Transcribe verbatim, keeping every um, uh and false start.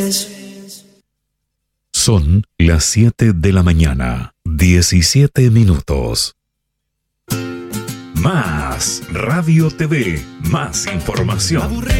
Son las siete de la mañana, diecisiete minutos. Más Radio T V, más información.